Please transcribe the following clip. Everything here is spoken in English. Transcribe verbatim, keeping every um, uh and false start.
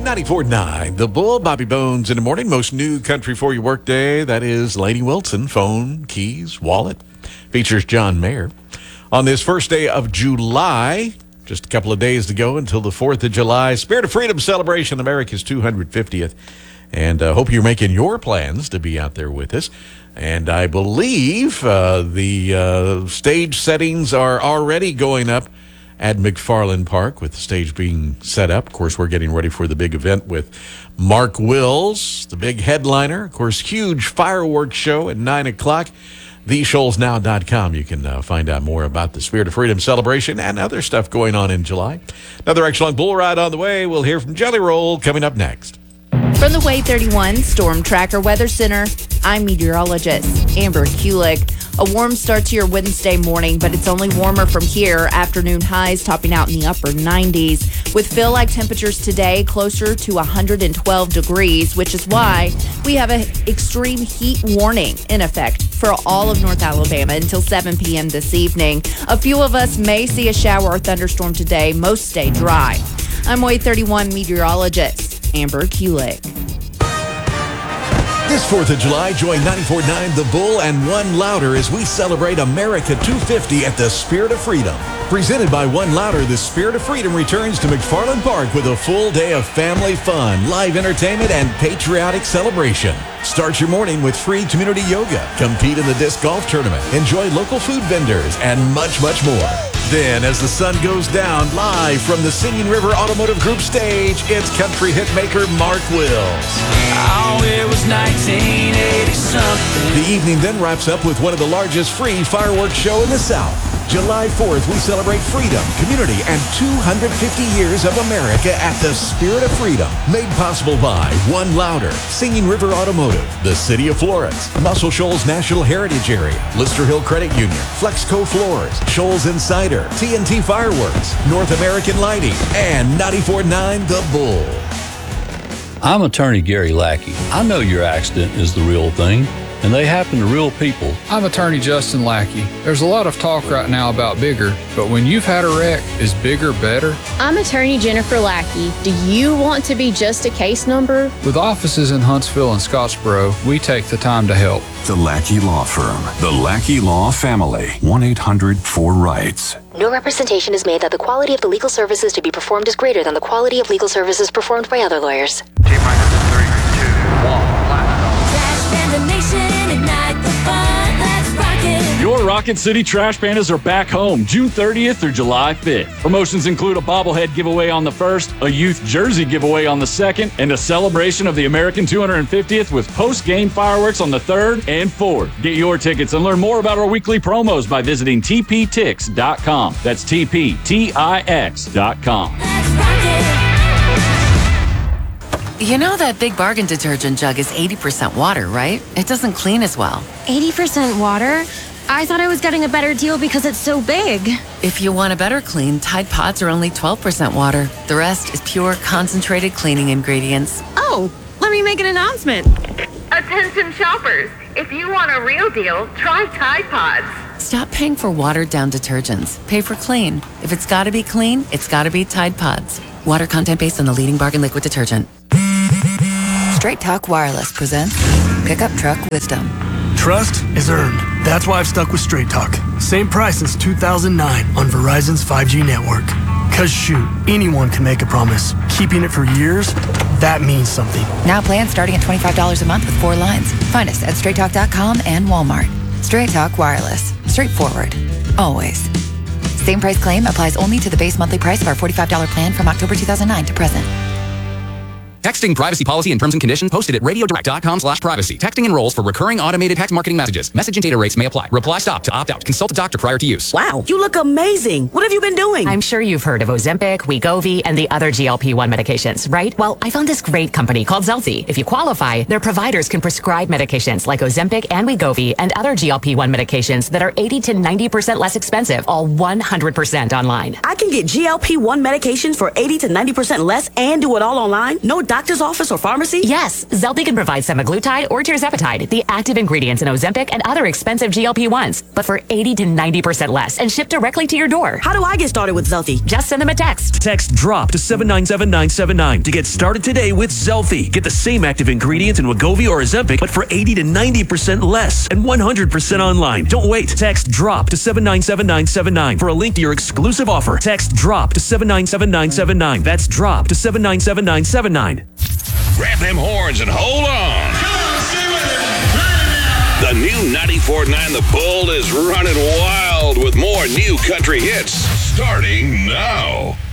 ninety-four point nine, The Bull, Bobby Bones in the morning. Most new country for your workday. That is Lainey Wilson. Phone, keys, wallet. Features John Mayer. On this first day of July, just a couple of days to go until the fourth of July, Spirit of Freedom celebration, America's two hundred fiftieth. And I uh, hope you're making your plans to be out there with us. And I believe uh, the uh, stage settings are already going up at McFarland Park, with the stage being set up. Of course, we're getting ready for the big event with Mark Wills, the big headliner. Of course, huge fireworks show at nine o'clock. the shoals now dot com. You can uh, find out more about the Spirit of Freedom celebration and other stuff going on in July. Another excellent bull ride on the way. We'll hear from Jelly Roll coming up next. From the Wave thirty-one Storm Tracker Weather Center, I'm meteorologist Amber Kulik. A warm start to your Wednesday morning, but it's only warmer from here. Afternoon highs topping out in the upper nineties, with feel-like temperatures today closer to one hundred twelve degrees, which is why we have an extreme heat warning in effect for all of North Alabama until seven p.m. this evening. A few of us may see a shower or thunderstorm today. Most stay dry. I'm Wave thirty-one meteorologist Amber Kulik. This fourth of July, join ninety-four point nine The Bull and One Louder as we celebrate America two fifty at the Spirit of Freedom. Presented by One Louder, the Spirit of Freedom returns to McFarland Park with a full day of family fun, live entertainment, and patriotic celebration. Start your morning with free community yoga, compete in the disc golf tournament, enjoy local food vendors, and much, much more. Then, as the sun goes down, live from the Singing River Automotive Group stage, it's country hitmaker Mark Wills. Oh, it was nineteen eighty something. The evening then wraps up with one of the largest free fireworks show in the South. July fourth, we celebrate freedom, community, and two hundred fifty years of America at the Spirit of Freedom. Made possible by One Louder, Singing River Automotive, the City of Florence, Muscle Shoals National Heritage Area, Lister Hill Credit Union, Flexco Floors, Shoals Insider, T N T Fireworks, North American Lighting, and ninety-four point nine The Bull. I'm attorney Gary Lackey. I know your accident is the real thing, and they happen to real people. I'm attorney Justin Lackey. There's a lot of talk right now about bigger, but when you've had a wreck, is bigger better? I'm attorney Jennifer Lackey. Do you want to be just a case number? With offices in Huntsville and Scottsboro, we take the time to help. The Lackey Law Firm. The Lackey Law Family. one eight hundred four rights. No representation is made that the quality of the legal services to be performed is greater than the quality of legal services performed by other lawyers. Your Rocket City Trash Pandas are back home June thirtieth through July fifth. Promotions include a bobblehead giveaway on the first, a youth jersey giveaway on the second, and a celebration of the American two hundred fiftieth with post-game fireworks on the third and fourth. Get your tickets and learn more about our weekly promos by visiting T P Tix dot com. That's T P T I X dot com. You know that Big Bargain detergent jug is eighty percent water, right? It doesn't clean as well. eighty percent water? I thought I was getting a better deal because it's so big. If you want a better clean, Tide Pods are only twelve percent water. The rest is pure, concentrated cleaning ingredients. Oh, let me make an announcement. Attention shoppers, if you want a real deal, try Tide Pods. Stop paying for watered-down detergents. Pay for clean. If it's gotta be clean, it's gotta be Tide Pods. Water content based on the leading bargain liquid detergent. Straight Talk Wireless presents Pickup Truck Wisdom. Trust is earned. That's why I've stuck with Straight Talk. Same price since two thousand nine on Verizon's five G network. Cause shoot, anyone can make a promise. Keeping it for years, that means something. Now plans starting at twenty-five dollars a month with four lines. Find us at straight talk dot com and Walmart. Straight Talk Wireless. Straightforward. Always. Same price claim applies only to the base monthly price of our forty-five dollars plan from October two thousand nine to present. Texting privacy policy and terms and conditions posted at radiodirect dot com slash privacy. Texting enrolls for recurring automated text marketing messages. Message and data rates may apply. Reply stop to opt out. Consult a doctor prior to use. Wow, you look amazing. What have you been doing? I'm sure you've heard of Ozempic, Wegovy, and the other G L P one medications, right? Well, I found this great company called Zelzi. If you qualify, their providers can prescribe medications like Ozempic and Wegovy and other G L P one medications that are eighty to ninety percent less expensive, all one hundred percent online. I can get G L P one medications for eighty to ninety percent less and do it all online? No doctor doctor's office or pharmacy? Yes, Zelty can provide semaglutide or tirzepatide, the active ingredients in Ozempic and other expensive G L P ones, but for eighty to ninety percent less and shipped directly to your door. How do I get started with Zelty? Just send them a text. Text DROP to seven nine seven nine seven nine to get started today with Zelty. Get the same active ingredients in Wegovy or Ozempic, but for eighty to ninety percent less and one hundred percent online. Don't wait. Text DROP to seven nine seven nine seven nine for a link to your exclusive offer. Text DROP to seven nine seven nine seven nine. That's DROP to seven nine seven nine seven nine. Grab them horns and hold on. The new ninety-four point nine The Bull is running wild with more new country hits starting now.